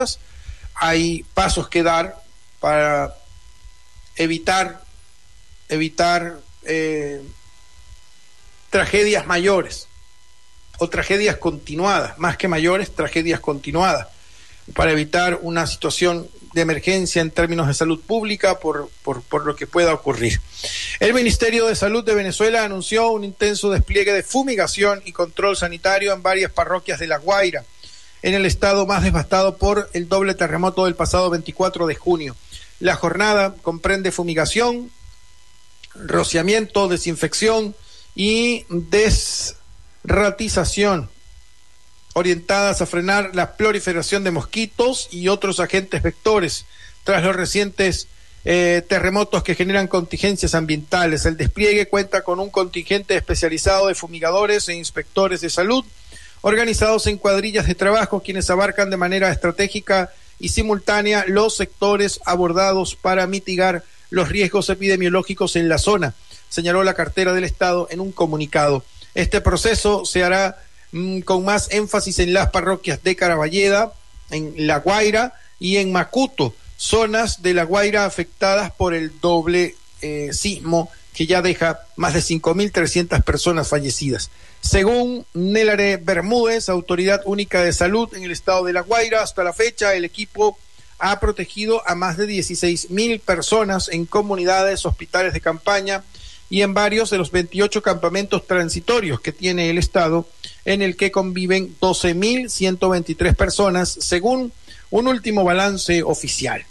hay pasos que dar para evitar tragedias mayores o tragedias continuadas, más que mayores, tragedias continuadas, para evitar una situación de emergencia en términos de salud pública por lo que pueda ocurrir. El Ministerio de Salud de Venezuela anunció un intenso despliegue de fumigación y control sanitario en varias parroquias de La Guaira, en el estado más devastado por el doble terremoto del pasado 24 de junio. La jornada comprende fumigación, rociamiento, desinfección y desratización, orientadas a frenar la proliferación de mosquitos y otros agentes vectores tras los recientes terremotos que generan contingencias ambientales. El despliegue cuenta con un contingente especializado de fumigadores e inspectores de salud, organizados en cuadrillas de trabajo, quienes abarcan de manera estratégica y simultánea los sectores abordados para mitigar los riesgos epidemiológicos en la zona, señaló la cartera del Estado en un comunicado. Este proceso se hará con más énfasis en las parroquias de Caraballeda, en La Guaira y en Macuto, zonas de La Guaira afectadas por el doble sismo que ya deja más de 5.300 personas fallecidas. Según Nélare Bermúdez, Autoridad Única de Salud en el estado de La Guaira, hasta la fecha el equipo ha protegido a más de 16.000 personas en comunidades, hospitales de campaña y en varios de los 28 campamentos transitorios que tiene el estado, en el que conviven 12.123 personas, según un último balance oficial.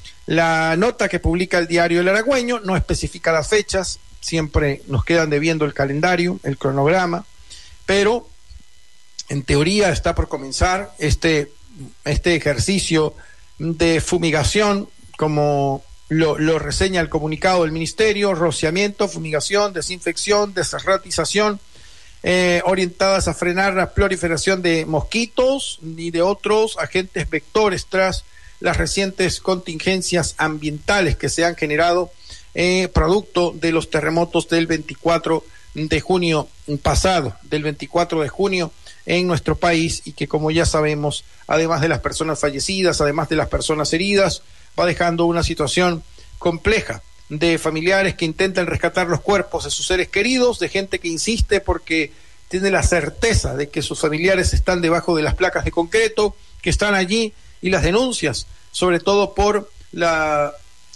La nota que publica el diario El Aragüeño no especifica las fechas, siempre nos quedan debiendo el calendario, el cronograma, pero en teoría está por comenzar este ejercicio de fumigación, como lo reseña el comunicado del ministerio: rociamiento, fumigación, desinfección, desratización, orientadas a frenar la proliferación de mosquitos y de otros agentes vectores tras las recientes contingencias ambientales que se han generado producto de los terremotos del 24 de junio pasado, del 24 de junio en nuestro país, y que, como ya sabemos, además de las personas fallecidas, además de las personas heridas, va dejando una situación compleja de familiares que intentan rescatar los cuerpos de sus seres queridos, de gente que insiste porque tiene la certeza de que sus familiares están debajo de las placas de concreto, que están allí, y las denuncias, sobre todo por la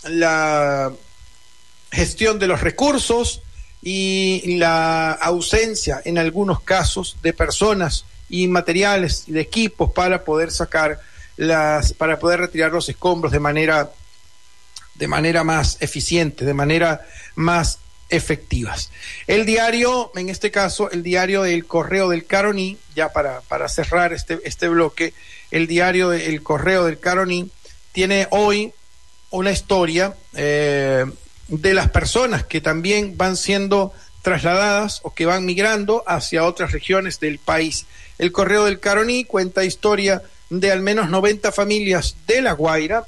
gestión de los recursos y la ausencia en algunos casos de personas y materiales y de equipos para poder para poder retirar los escombros de manera más eficiente, de manera más efectivas. El diario, en este caso, el diario El Correo del Caroní, ya para cerrar este bloque, el diario El Correo del Caroní tiene hoy una historia de las personas que también van siendo trasladadas o que van migrando hacia otras regiones del país. El Correo del Caroní cuenta historia de al menos 90 familias de La Guaira,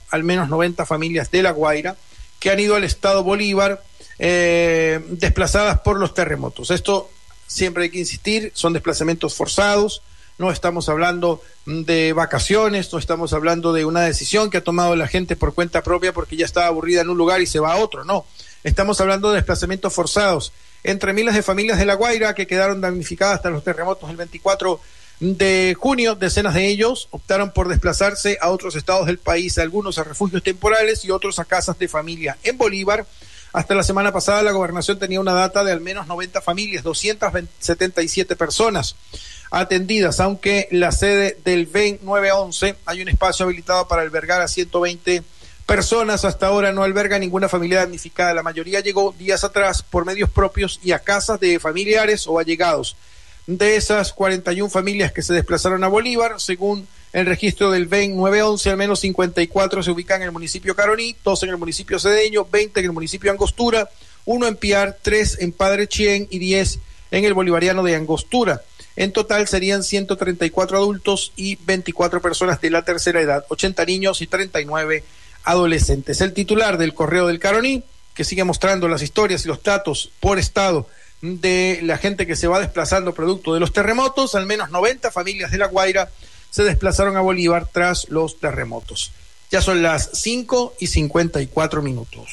que han ido al estado Bolívar desplazadas por los terremotos. Esto, siempre hay que insistir, son desplazamientos forzados. No estamos hablando de vacaciones, no estamos hablando de una decisión que ha tomado la gente por cuenta propia porque ya estaba aburrida en un lugar y se va a otro, no. Estamos hablando de desplazamientos forzados. Entre miles de familias de La Guaira que quedaron damnificadas tras los terremotos del 24 de junio, decenas de ellos optaron por desplazarse a otros estados del país, algunos a refugios temporales y otros a casas de familia. En Bolívar, hasta la semana pasada, la gobernación tenía una data de al menos 90 familias, 277 personas atendidas, aunque la sede del VEN 911 hay un espacio habilitado para albergar a 120 personas. Hasta ahora no alberga ninguna familia damnificada. La mayoría llegó días atrás por medios propios y a casas de familiares o allegados. De esas 41 familias que se desplazaron a Bolívar, según el registro del VEN 911, al menos 54 se ubican en el municipio Caroní, 2 en el municipio Cedeño, 20 en el municipio Angostura, 1 en Piar, 3 en Padre Chien y 10 en el bolivariano de Angostura. En total serían 134 adultos y 24 personas de la tercera edad, 80 niños y 39 adolescentes. El titular del Correo del Caroní, que sigue mostrando las historias y los datos por estado de la gente que se va desplazando producto de los terremotos, al menos 90 familias de La Guaira se desplazaron a Bolívar tras los terremotos. Ya son las 5:54.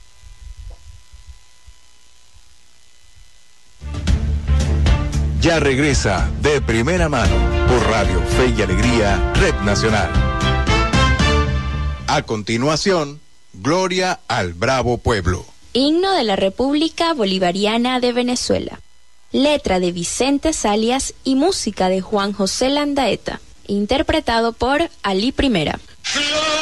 Ya regresa De Primera Mano por Radio Fe y Alegría, Red Nacional. A continuación, Gloria al Bravo Pueblo. Himno de la República Bolivariana de Venezuela. Letra de Vicente Salias y música de Juan José Landaeta. Interpretado por Ali Primera.